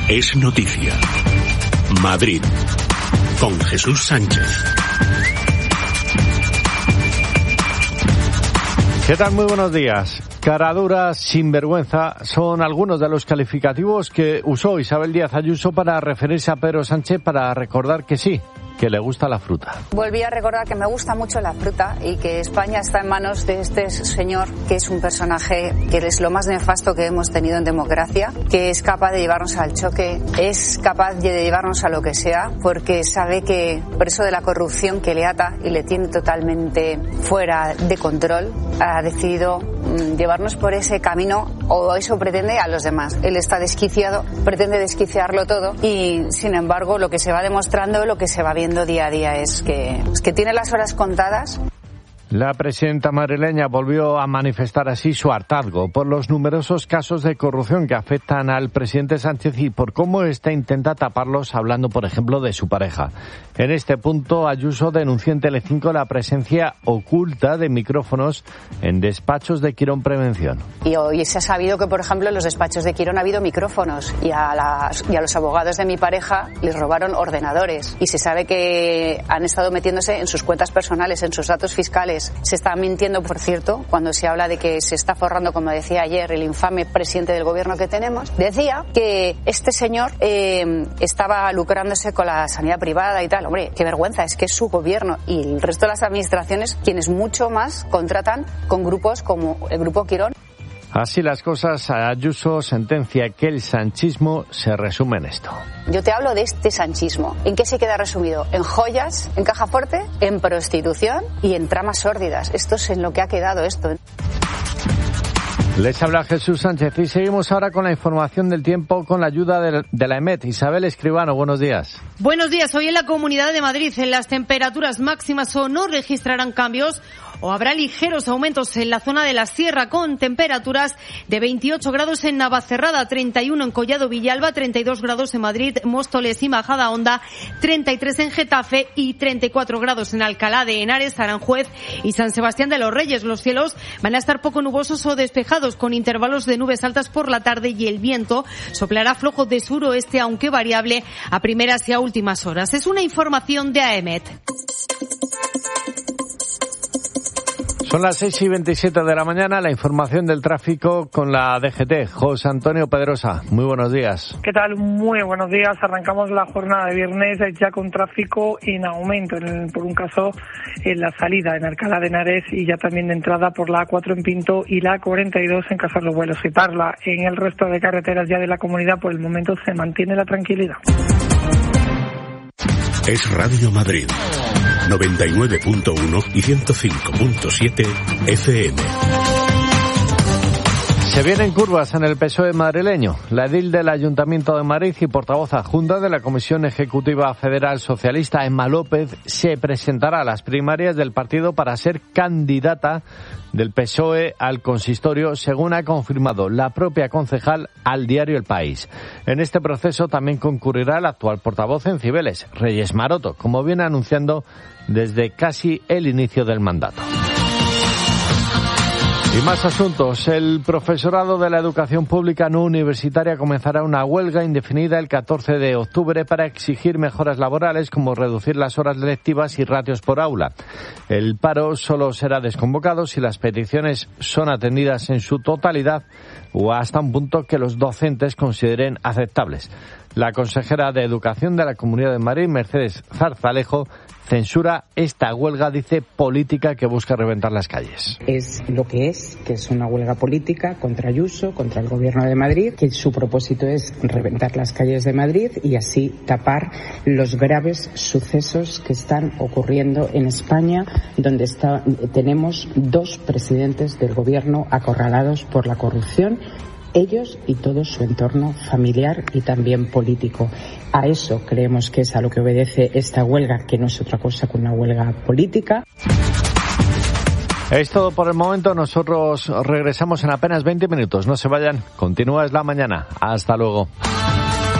es noticia. Madrid, con Jesús Sánchez. ¿Qué tal? Muy buenos días. Caradura, sinvergüenza, son algunos de los calificativos que usó Isabel Díaz Ayuso para referirse a Pedro Sánchez, para recordar que sí, que le gusta la fruta. Volví a recordar que me gusta mucho la fruta y que España está en manos de este señor, que es un personaje que es lo más nefasto que hemos tenido en democracia, que es capaz de llevarnos al choque, es capaz de llevarnos a lo que sea, porque sabe que preso de la corrupción que le ata y le tiene totalmente fuera de control, ha decidido llevarnos por ese camino, o eso pretende, a los demás. Él está desquiciado, pretende desquiciarlo todo y, sin embargo, lo que se va demostrando, lo que se va viendo día a día es que tiene las horas contadas. La presidenta madrileña volvió a manifestar así su hartazgo por los numerosos casos de corrupción que afectan al presidente Sánchez y por cómo éste intenta taparlos, hablando, por ejemplo, de su pareja. En este punto, Ayuso denunció en Telecinco la presencia oculta de micrófonos en despachos de Quirón Prevención. Y hoy se ha sabido que, por ejemplo, en los despachos de Quirón ha habido micrófonos y a los abogados de mi pareja les robaron ordenadores. Y se sabe que han estado metiéndose en sus cuentas personales, en sus datos fiscales. Se está mintiendo, por cierto, cuando se habla de que se está forrando, como decía ayer, el infame presidente del gobierno que tenemos. Decía que este señor estaba lucrándose con la sanidad privada y tal. Hombre, qué vergüenza, es que es su gobierno y el resto de las administraciones quienes mucho más contratan con grupos como el Grupo Quirón. Así las cosas, Ayuso sentencia que el sanchismo se resume en esto. Yo te hablo de este sanchismo. ¿En qué se queda resumido? En joyas, en caja fuerte, en prostitución y en tramas sórdidas. Esto es en lo que ha quedado esto. Les habla Jesús Sánchez y seguimos ahora con la información del tiempo con la ayuda de la EMET. Isabel Escribano, buenos días. Buenos días. Hoy en la Comunidad de Madrid, en las temperaturas máximas o no registrarán cambios o habrá ligeros aumentos en la zona de la sierra, con temperaturas de 28 grados en Navacerrada, 31 en Collado Villalba, 32 grados en Madrid, Móstoles y Majadahonda, 33 en Getafe y 34 grados en Alcalá de Henares, Aranjuez y San Sebastián de los Reyes. Los cielos van a estar poco nubosos o despejados, con intervalos de nubes altas por la tarde, y el viento soplará flojo de suroeste, aunque variable a primeras y a últimas horas. Es una información de AEMET. Son las 6:27 de la mañana, la información del tráfico con la DGT. José Antonio Pedrosa, muy buenos días. ¿Qué tal? Muy buenos días. Arrancamos la jornada de viernes ya con tráfico en aumento, por un caso en la salida en Alcalá de Henares y ya también de entrada por la A4 en Pinto y la A42 en Cazorla Vuelos y Parla. En el resto de carreteras ya de la comunidad por el momento se mantiene la tranquilidad. Es Radio Madrid, 99.1 y 105.7 FM. Se vienen curvas en el PSOE madrileño. La edil del Ayuntamiento de Madrid y portavoz adjunta de la Comisión Ejecutiva Federal Socialista, Emma López, se presentará a las primarias del partido para ser candidata del PSOE al consistorio, según ha confirmado la propia concejal al diario El País. En este proceso también concurrirá el actual portavoz en Cibeles, Reyes Maroto, como viene anunciando desde casi el inicio del mandato. Y más asuntos. El profesorado de la educación pública no universitaria comenzará una huelga indefinida el 14 de octubre para exigir mejoras laborales, como reducir las horas lectivas y ratios por aula. El paro solo será desconvocado si las peticiones son atendidas en su totalidad o hasta un punto que los docentes consideren aceptables. La consejera de Educación de la Comunidad de Madrid, Mercedes Zarzalejo, censura esta huelga, dice, política que busca reventar las calles. Es lo que es una huelga política contra Ayuso, contra el Gobierno de Madrid, que su propósito es reventar las calles de Madrid y así tapar los graves sucesos que están ocurriendo en España, donde tenemos 2 presidentes del Gobierno acorralados por la corrupción, ellos y todo su entorno familiar y también político. A eso creemos que es a lo que obedece esta huelga, que no es otra cosa que una huelga política. Es todo por el momento. Nosotros regresamos en apenas 20 minutos. No se vayan. Continúa Es la Mañana. Hasta luego.